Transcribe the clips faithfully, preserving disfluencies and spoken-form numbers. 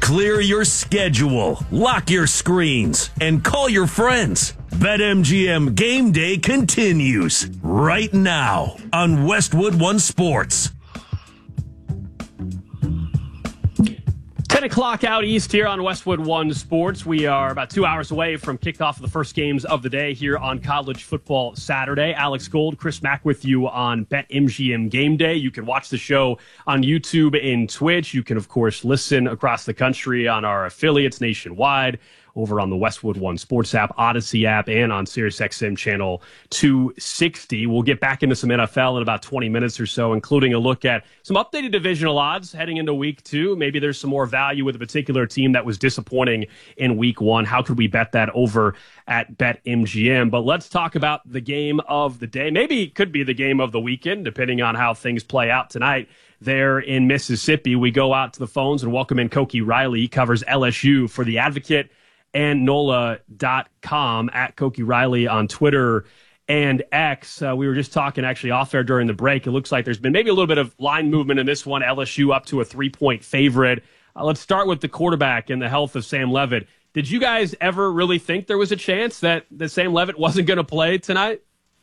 Clear your schedule, lock your screens, and call your friends. BetMGM Game Day continues right now on Westwood One Sports. ten o'clock out east here on Westwood One Sports. We are about two hours away from kickoff of the first games of the day here on College Football Saturday. Alex Gold, Chris Mack with you on BetMGM Game Day. You can watch the show on YouTube and Twitch. You can, of course, listen across the country on our affiliates nationwide, over on the Westwood One Sports app, Odyssey app, and on SiriusXM channel two sixty. We'll get back into some N F L in about twenty minutes or so, including a look at some updated divisional odds heading into week two. Maybe there's some more value with a particular team that was disappointing in week one. How could we bet that over at BetMGM? But let's talk about the game of the day. Maybe it could be the game of the weekend, depending on how things play out tonight. There in Mississippi, we go out to the phones and welcome in Koki Riley. He covers L S U for The Advocate and N O L A dot com, at Koki Riley on Twitter and X. Uh, we were just talking actually off air during the break. It looks like there's been maybe a little bit of line movement in this one. L S U up to a three-point favorite. Uh, let's start with the quarterback and the health of Sam Leavitt. Did you guys ever really think there was a chance that, that Sam Leavitt wasn't going to play tonight?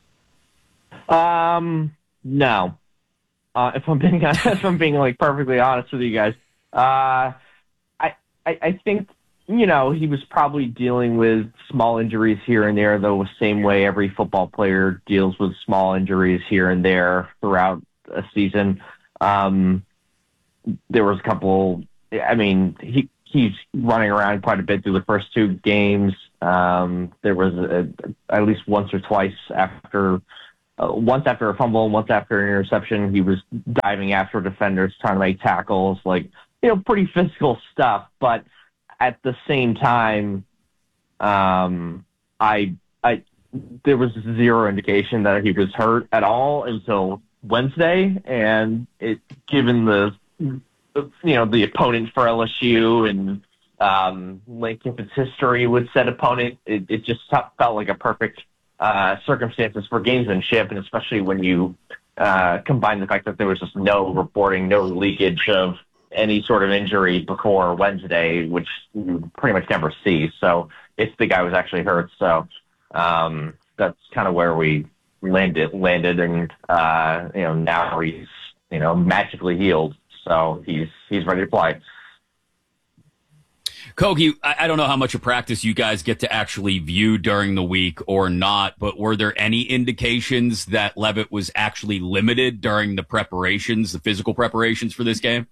Um, no. Uh, if I'm being if I'm being like perfectly honest with you guys, uh, I, I I think. You know, he was probably dealing with small injuries here and there, though the same way every football player deals with small injuries here and there throughout a season. Um, there was a couple, I mean, he he's running around quite a bit through the first two games. Um, there was a, at least once or twice after, uh, once after a fumble and once after an interception, he was diving after defenders, trying to make tackles, like, you know, pretty physical stuff, but at the same time, um, I, I, there was zero indication that he was hurt at all until Wednesday, and it, given the, you know, the opponent for L S U and um, Lane Kiffin's history with said opponent, it, it just felt like a perfect uh, circumstances for gamesmanship, and especially when you uh, combine the fact that there was just no reporting, no leakage of any sort of injury before Wednesday, which you pretty much never see. So if the guy was actually hurt, so um, that's kind of where we landed, landed, and uh, you know, now he's, you know, magically healed, so he's he's ready to play. Kogi, I don't know how much of practice you guys get to actually view during the week or not, but were there any indications that Leavitt was actually limited during the preparations, the physical preparations for this game?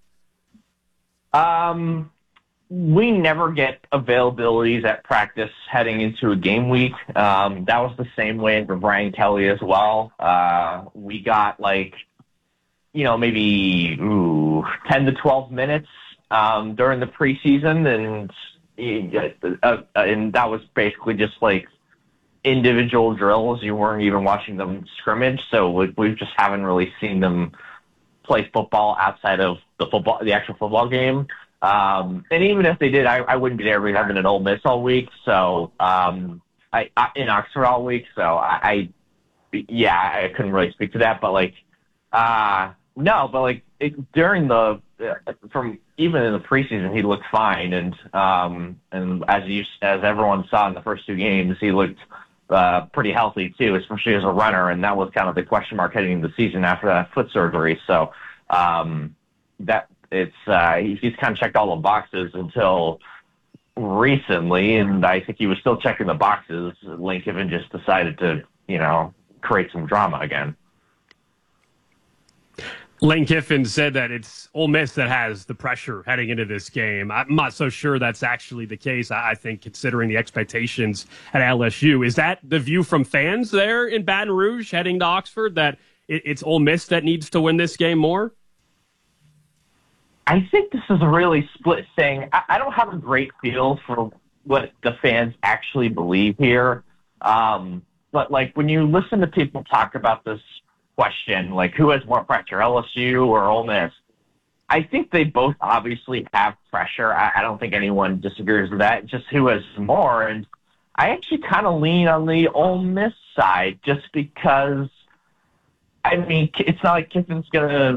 Um, we never get availabilities at practice heading into a game week. Um, that was the same way for Brian Kelly as well. Uh, we got like, you know, maybe ooh, ten to twelve minutes um, during the preseason, and uh, and that was basically just like individual drills. You weren't even watching them scrimmage, so we, we just haven't really seen them play football outside of the football, the actual football game. Um, and even if they did, I, I wouldn't be there. We'd have been in Ole Miss all week. So, um, I, I, in Oxford all week. So I, I, yeah, I couldn't really speak to that, but like, uh, no, but like it, during the, uh, from even in the preseason, he looked fine. And, um, and as you, as everyone saw in the first two games, he looked, uh, pretty healthy too, especially as a runner. And that was kind of the question mark heading into the season after that foot surgery. So, um, that it's, uh, he's, he's kind of checked all the boxes until recently. And I think he was still checking the boxes. Lane Kiffin just decided to, you know, create some drama again. Lane Kiffin said that it's Ole Miss that has the pressure heading into this game. I'm not so sure that's actually the case. I think considering the expectations at L S U, is that the view from fans there in Baton Rouge heading to Oxford, that it's Ole Miss that needs to win this game more? I think this is a really split thing. I, I don't have a great feel for what the fans actually believe here. Um, but like when you listen to people talk about this question, like who has more pressure, L S U or Ole Miss? I think they both obviously have pressure. I, I don't think anyone disagrees with that. Just who has more, and I actually kind of lean on the Ole Miss side, just because. I mean, it's not like Kiffin's gonna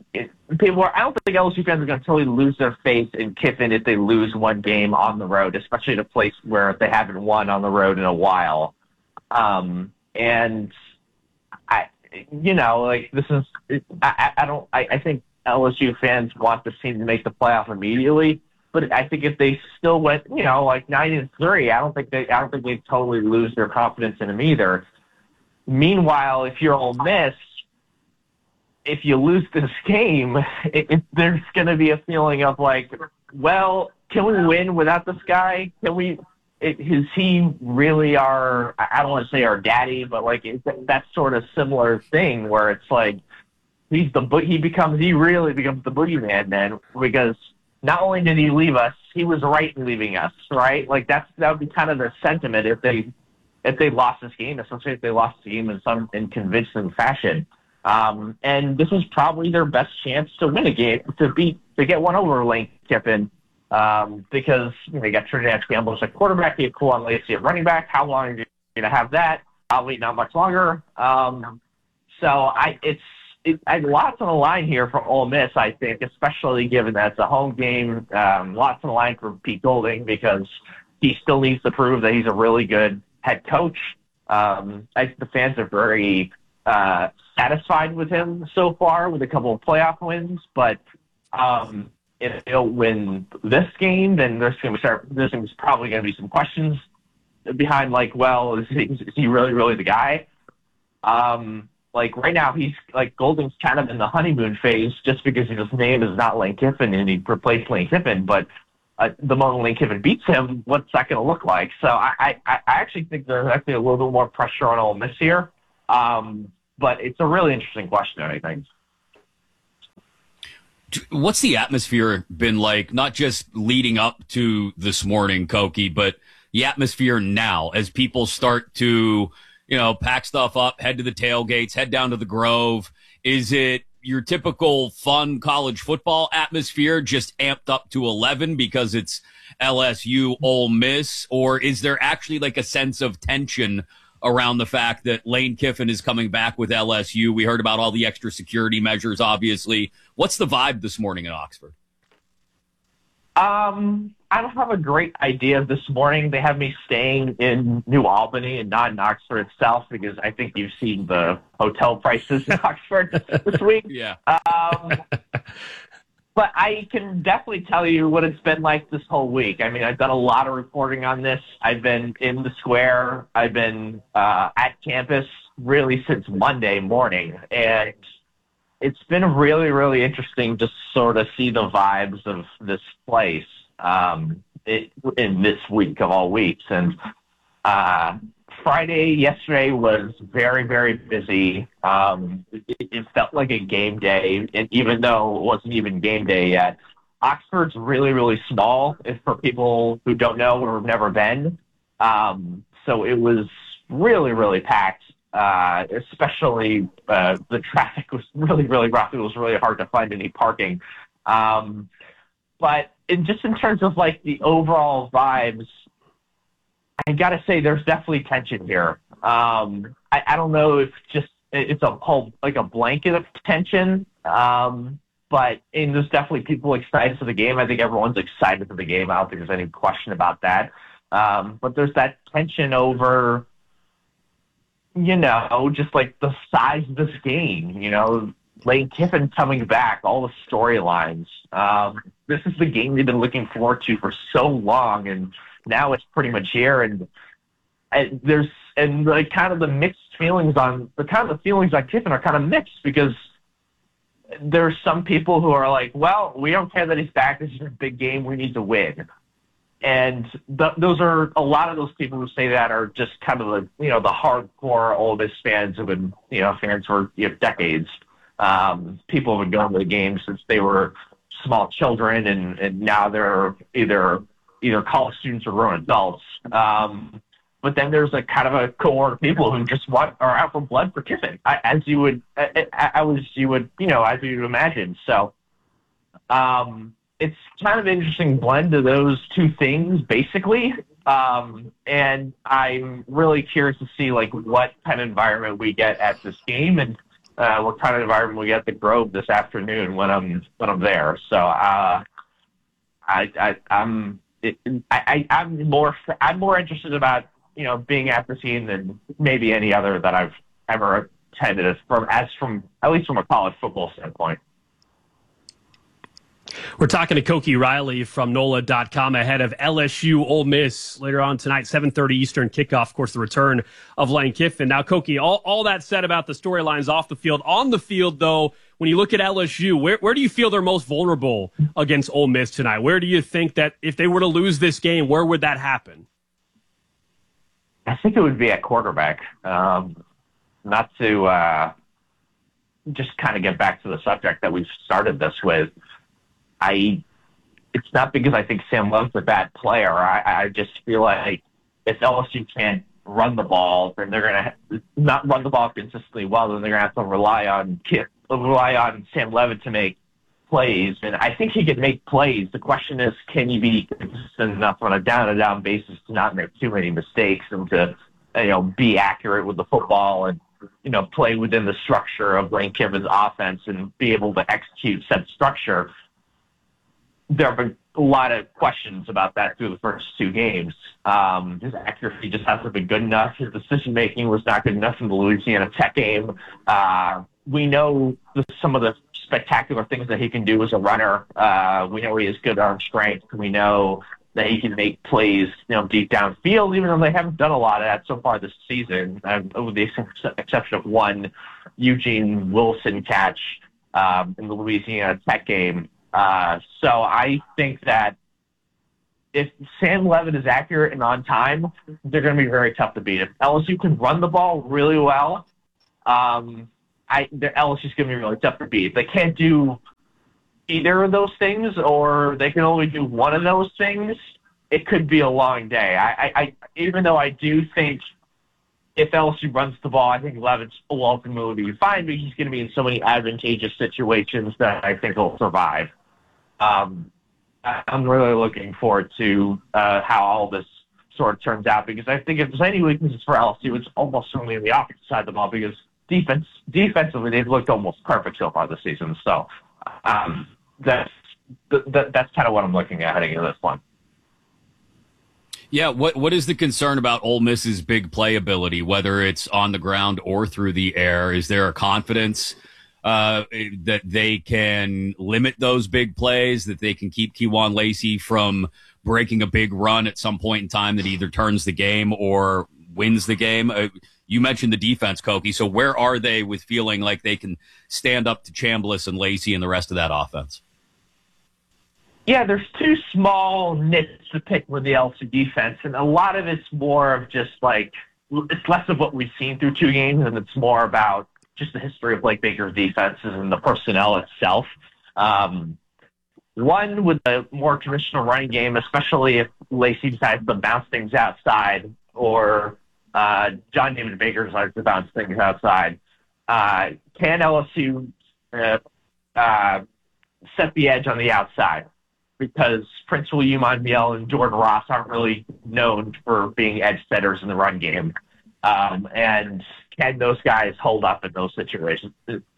it, people are, I don't think L S U fans are going to totally lose their faith in Kiffin if they lose one game on the road, especially in a place where they haven't won on the road in a while. Um, and I, you know, like this is, I, I don't, I, I think L S U fans want the team to make the playoff immediately. But I think if they still went, you know, like nine and three, I don't think they, I don't think they totally lose their confidence in him either. Meanwhile, if you're Ole Miss, if you lose this game, it, it, there's going to be a feeling of like, well, can we win without this guy? Can we? It, is he really our? I don't want to say our daddy, but like it, that sort of similar thing where it's like he's the he becomes he really becomes the boogeyman then because. Not only did he leave us, he was right in leaving us, right? Like that's that would be kind of the sentiment if they if they lost this game, especially if they lost the game in some in convincing fashion. Um, and this was probably their best chance to win a game, to beat to get one over Lane Kiffin, um, because you know, you got Trinidad Campbell as a quarterback, you have Kuan Lacey at running back. How long are you going to have that? Probably not much longer. Um, so I it's. It, I, lots on the line here for Ole Miss, I think, especially given that it's a home game. Um, lots on the line for Pete Golding because he still needs to prove that he's a really good head coach. Um, I think the fans are very uh, satisfied with him so far with a couple of playoff wins. But um, if he'll win this game, then there's going to start. There's probably going to be some questions behind, like, well, is he, is he really, really the guy? Um, Like right now, he's like Golding's kind of in the honeymoon phase just because his name is not Lane Kiffin and he replaced Lane Kiffin. But uh, the moment Lane Kiffin beats him, what's that going to look like? So I, I, I actually think there's actually a little bit more pressure on Ole Miss here. Um, but it's a really interesting question, I think. What's the atmosphere been like, not just leading up to this morning, Koki, but the atmosphere now as people start to – you know, pack stuff up, head to the tailgates, head down to the Grove? Is it your typical fun college football atmosphere just amped up to eleven because it's L S U, Ole Miss? Or is there actually like a sense of tension around the fact that Lane Kiffin is coming back with L S U? We heard about all the extra security measures, obviously. What's the vibe this morning in Oxford? Um, I don't have a great idea this morning. They have me staying in New Albany and not in Oxford itself because I think you've seen the hotel prices in Oxford this week. Yeah. Um, but I can definitely tell you what it's been like this whole week. I mean, I've done a lot of reporting on this. I've been in the square. I've been uh, at campus really since Monday morning. And it's been really, really interesting to sort of see the vibes of this place um, it, in this week of all weeks. And uh, Friday, yesterday was very, very busy. Um, it, it felt like a game day, and even though it wasn't even game day yet. Oxford's really, really small, if for people who don't know or have never been. Um, so it was really, really packed. Uh, especially uh, the traffic was really, really rough. It was really hard to find any parking. Um, but in, just in terms of like the overall vibes, I gotta say there's definitely tension here. Um, I, I don't know if just it's a whole like a blanket of tension, um, but and there's definitely people excited for the game. I think everyone's excited for the game. I don't think there's any question about that. Um, but there's that tension over. You know, just like the size of this game, you know, Lane Kiffin coming back, all the storylines. Um, this is the game they've been looking forward to for so long, and now it's pretty much here. And, and there's and like kind of the mixed feelings on the kind of the feelings on Kiffin are kind of mixed because there's some people who are like, well, we don't care that he's back. This is a big game. We need to win. And th- those are a lot of those people who say that are just kind of the, you know, the hardcore Ole Miss fans who've been, you know, fans for you know, decades. Um, people have been going to the games since they were small children, and, and now they're either either college students or grown adults. Um, but then there's a kind of a cohort of people who just want are out for blood for Kiffin, I, as you would, I, I was you would, you know, as you would imagine. So. Um, It's kind of an interesting blend of those two things, basically. Um, and I'm really curious to see like what kind of environment we get at this game. And uh, what kind of environment we get at the Grove this afternoon when I'm when I'm there. So uh, I, I I'm it, I, I I'm more I'm more interested about you know being at the scene than maybe any other that I've ever attended as from as from at least from a college football standpoint. We're talking to Koki Riley from N O L A dot com ahead of L S U Ole Miss later on tonight, seven thirty Eastern kickoff. Of course, the return of Lane Kiffin. Now, Koki, all, all that said about the storylines off the field. On the field, though, when you look at L S U, where, where do you feel they're most vulnerable against Ole Miss tonight? Where do you think that if they were to lose this game, where would that happen? I think it would be at quarterback. Um, not to uh, just kind of get back to the subject that we've started this with. I, it's not because I think Sam Love's a bad player. I, I just feel like if L S U can't run the ball, then they're going to not run the ball consistently well, then they're going to have to rely on rely on Sam Levitt to make plays. And I think he can make plays. The question is, can he be consistent enough on a down-and-down basis to not make too many mistakes and to, you know, be accurate with the football and, you know, play within the structure of Lane Kiffin's offense and be able to execute said structure. There have been a lot of questions about that through the first two games. Um, his accuracy just hasn't been good enough. His decision-making was not good enough in the Louisiana Tech game. Uh, we know the, some of the spectacular things that he can do as a runner. Uh, we know he has good arm strength. We know that he can make plays, you know, deep downfield, even though they haven't done a lot of that so far this season, uh, with the exception of one Eugene Wilson catch um, in the Louisiana Tech game. Uh, so I think that if Sam Levitt is accurate and on time, they're going to be very tough to beat. If L S U can run the ball really well, um, I, L S U is going to be really tough to beat. If they can't do either of those things, or they can only do one of those things, it could be a long day. I, I, I even though I do think if L S U runs the ball, I think Levitt will ultimately be fine, but he's going to be in so many advantageous situations that I think he'll survive. Um, I'm really looking forward to uh, how all this sort of turns out, because I think if there's any weaknesses for L S U, it's almost certainly on the opposite side of the ball, because defense, defensively, they've looked almost perfect so far this season. So um, that's that, that's kind of what I'm looking at heading into this one. Yeah, what what is the concern about Ole Miss's big playability, whether it's on the ground or through the air? Is there a confidence uh, that they can limit those big plays, that they can keep Kewan Lacey from breaking a big run at some point in time that either turns the game or wins the game? Uh, you mentioned the defense, Koki, so where are they with feeling like they can stand up to Chambliss and Lacey and the rest of that offense? Yeah, there's two small nits to pick with the L S U defense, and a lot of it's more of just like, it's less of what we've seen through two games, and it's more about just the history of Blake Baker's defenses and the personnel itself. Um, one, with a more traditional running game, especially if Lacey decides to bounce things outside, or uh, John David Baker decides to bounce things outside, uh, can L S U uh, uh, set the edge on the outside? Because Prince William Monbiel and Jordan Ross aren't really known for being edge setters in the run game. Um, and can those guys hold up in those situations?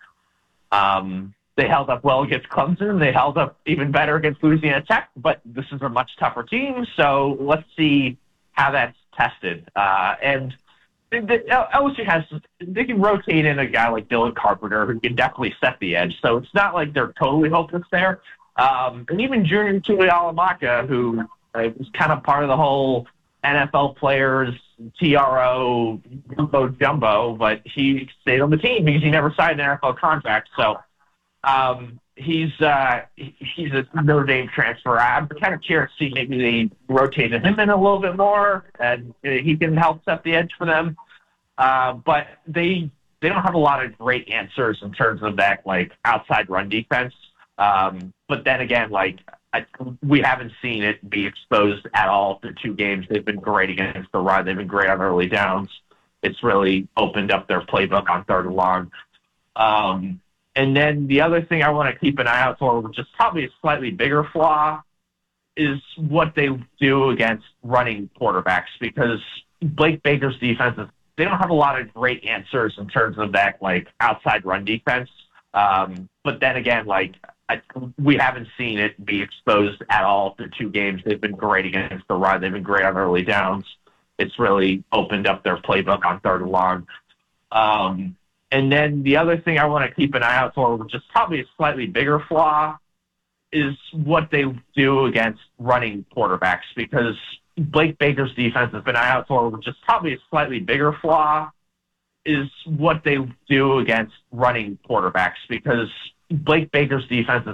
Um, they held up well against Clemson. They held up even better against Louisiana Tech, but this is a much tougher team, so let's see how that's tested. Uh, and the, L S U has, they can rotate in a guy like Dylan Carpenter who can definitely set the edge, so it's not like they're totally hopeless there. Um, and even Junior Tuli Alamaka, who uh, was kind of part of the whole N F L players T R O jumbo jumbo, but he stayed on the team because he never signed an N F L contract. So um, he's uh, he's a Notre Dame transfer. I'm kind of curious to see maybe they rotated him in a little bit more, and he can help set the edge for them. Uh, but they they don't have a lot of great answers in terms of that like outside run defense. Um, but then again, like I, we haven't seen it be exposed at all through two games. They've been great against the run. They've been great on early downs. It's really opened up their playbook on third and long. Um, and then the other thing I want to keep an eye out for, which is probably a slightly bigger flaw, is what they do against running quarterbacks, because Blake Baker's defense is they don't have a lot of great answers in terms of that, like, outside run defense. Um, but then again, like, I, we haven't seen it be exposed at all through two games. They've been great against the run. They've been great on early downs. It's really opened up their playbook on third and long. Um, and then the other thing I want to keep an eye out for, which is probably a slightly bigger flaw, is what they do against running quarterbacks, because Blake Baker's defense has been eye out for, which is probably a slightly bigger flaw, is what they do against running quarterbacks, because Blake Baker's defense has